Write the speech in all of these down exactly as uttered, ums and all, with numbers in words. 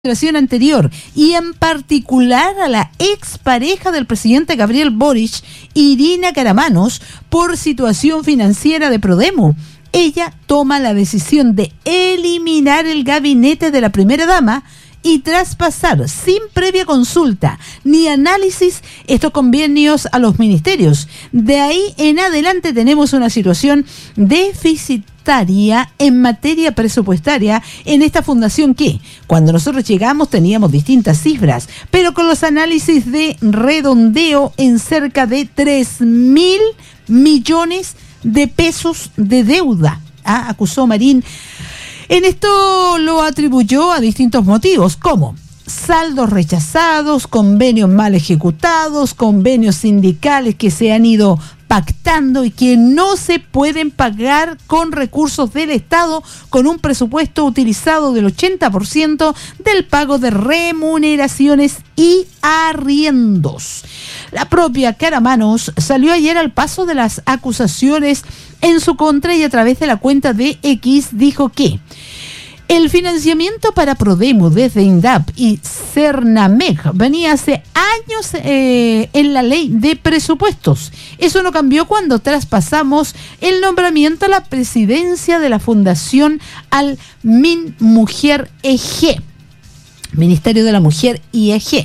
administración anterior y en particular a la expareja del presidente Gabriel Boric, Irina Karamanos, por situación financiera de Prodemo. Ella toma la decisión de eliminar el gabinete de la primera dama y traspasar sin previa consulta ni análisis estos convenios a los ministerios. De ahí en adelante tenemos una situación deficitaria en materia presupuestaria en esta fundación que, cuando nosotros llegamos, teníamos distintas cifras, pero con los análisis de redondeo en cerca de tres mil millones de pesos de deuda, ¿ah? Acusó Marín. En esto lo atribuyó a distintos motivos, como saldos rechazados, convenios mal ejecutados, convenios sindicales que se han ido pactando y que no se pueden pagar con recursos del Estado, con un presupuesto utilizado del ochenta por ciento del pago de remuneraciones y arriendos. La propia Karamanos salió ayer al paso de las acusaciones en su contra y a través de la cuenta de X dijo que el financiamiento para Prodemo desde INDAP y Cernamec venía hace años eh, en la ley de presupuestos. Eso no cambió cuando traspasamos el nombramiento a la presidencia de la Fundación al MinMujer E G, Ministerio de la Mujer y E G.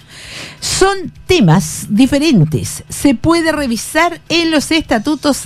Son temas diferentes. Se puede revisar en los estatutos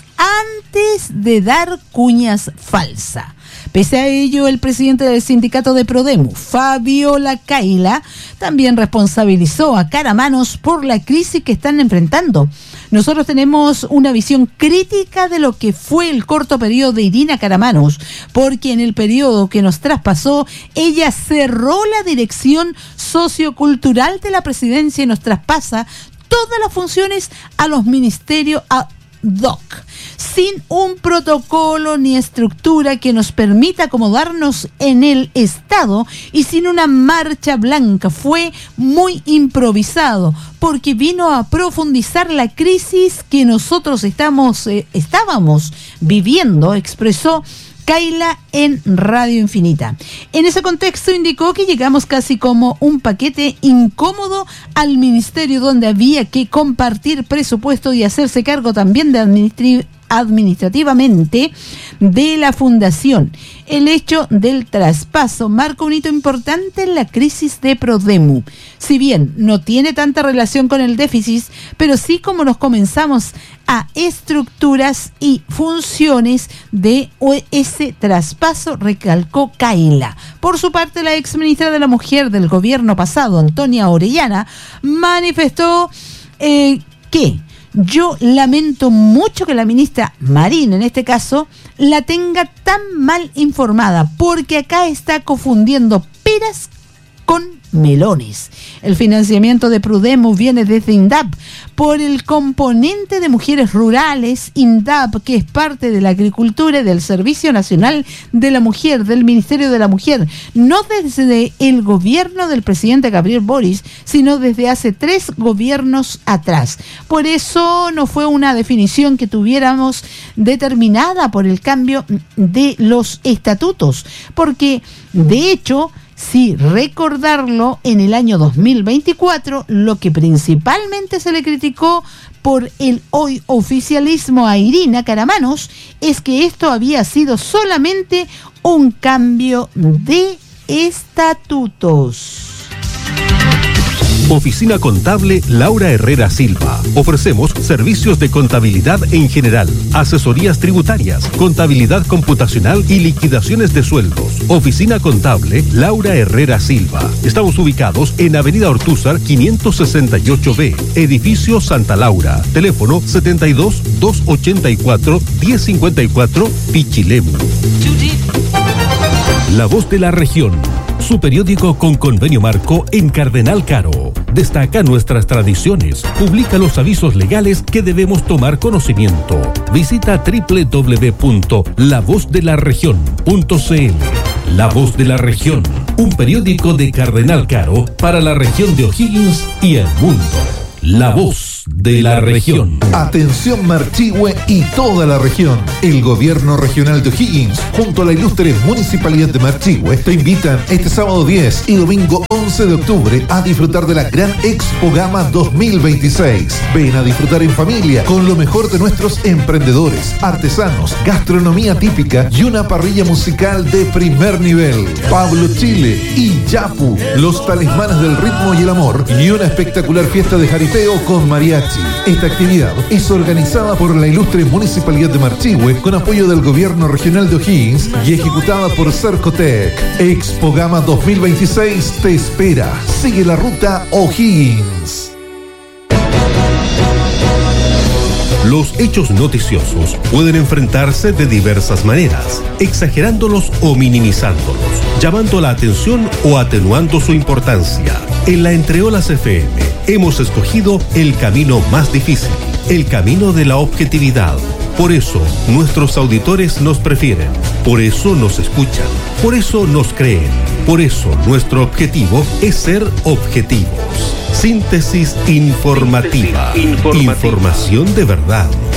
antes de dar cuñas falsas. Pese a ello, el presidente del sindicato de Prodemo, Fabiola Kaila, también responsabilizó a Karamanos por la crisis que están enfrentando. Nosotros tenemos una visión crítica de lo que fue el corto periodo de Irina Karamanos, porque en el periodo que nos traspasó, ella cerró la dirección sociocultural de la presidencia y nos traspasa todas las funciones a los ministerios ad hoc, sin un protocolo ni estructura que nos permita acomodarnos en el Estado y sin una marcha blanca. Fue muy improvisado porque vino a profundizar la crisis que nosotros estamos, eh, estábamos viviendo, expresó Kaila en Radio Infinita. En ese contexto indicó que llegamos casi como un paquete incómodo al ministerio donde había que compartir presupuesto y hacerse cargo también de administri- administrativamente de la fundación. El hecho del traspaso marca un hito importante en la crisis de Prodemo. Si bien no tiene tanta relación con el déficit, pero sí como nos comenzamos a estructuras y funciones de ese traspaso, recalcó Kaila. Por su parte, la exministra de la Mujer del gobierno pasado, Antonia Orellana, manifestó eh, que yo lamento mucho que la ministra Marín, en este caso, la tenga tan mal informada, porque acá está confundiendo peras con melones. El financiamiento de Prodemo viene desde INDAP por el componente de mujeres rurales, INDAP, que es parte de la agricultura y del Servicio Nacional de la Mujer, del Ministerio de la Mujer, no desde el gobierno del presidente Gabriel Boric, sino desde hace tres gobiernos atrás. Por eso no fue una definición que tuviéramos determinada por el cambio de los estatutos, porque de hecho, sí, recordarlo, en el año dos mil veinticuatro, lo que principalmente se le criticó por el hoy oficialismo a Irina Karamanos es que esto había sido solamente un cambio de estatutos. Oficina Contable Laura Herrera Silva. Ofrecemos servicios de contabilidad en general, asesorías tributarias, contabilidad computacional y liquidaciones de sueldos. Oficina Contable Laura Herrera Silva. Estamos ubicados en Avenida Ortúzar quinientos sesenta y ocho B, Edificio Santa Laura. Teléfono setenta y dos, doscientos ochenta y cuatro, diez cincuenta y cuatro, Pichilemu. La Voz de la Región. Su periódico con convenio marco en Cardenal Caro. Destaca nuestras tradiciones. Publica los avisos legales que debemos tomar conocimiento. Visita doble u doble u doble u punto la voz de la región punto c l. La Voz de la Región, un periódico de Cardenal Caro para la región de O'Higgins y el mundo. La Voz de la región. Atención Marchihue y toda la región. El gobierno regional de O'Higgins, junto a la ilustre Municipalidad de Marchihue, te invitan este sábado diez y domingo once de octubre a disfrutar de la Gran Expo Gama dos mil veintiséis. Ven a disfrutar en familia con lo mejor de nuestros emprendedores, artesanos, gastronomía típica y una parrilla musical de primer nivel. Pablo Chile y Yapu, los talismanes del ritmo y el amor, y una espectacular fiesta de jaripeo con mariachi. Esta actividad es organizada por la ilustre Municipalidad de Marchihue con apoyo del Gobierno Regional de O'Higgins y ejecutada por Cercotec. Expo Gama dos mil veintiséis te espera. Sigue la ruta O'Higgins. Los hechos noticiosos pueden enfrentarse de diversas maneras, exagerándolos o minimizándolos, llamando la atención o atenuando su importancia. En la Entreolas F M hemos escogido el camino más difícil, el camino de la objetividad. Por eso nuestros auditores nos prefieren, por eso nos escuchan, por eso nos creen, por eso nuestro objetivo es ser objetivos. Síntesis informativa. Síntesis informativa. Información de verdad.